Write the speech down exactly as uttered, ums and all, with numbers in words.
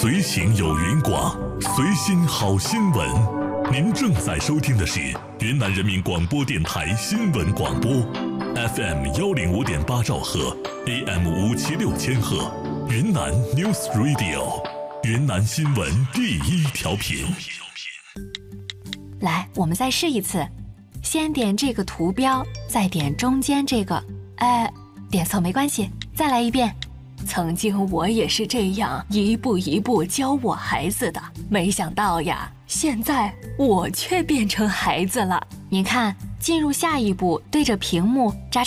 随行有云广，随心好新闻。您正在收听的是云南人民广播电台新闻广播 ，F M 幺零五点八兆赫 ，A M 五七六千赫，云南 News Radio， 云南新闻第一调频。 来，我们再试一次，先点这个图标，再点中间这个，哎，点错没关系，再来一遍。曾经我也是这样一步一步教我孩子的，没想到呀，现在我却变成孩子了。您看，进入下一步，对着屏幕眨。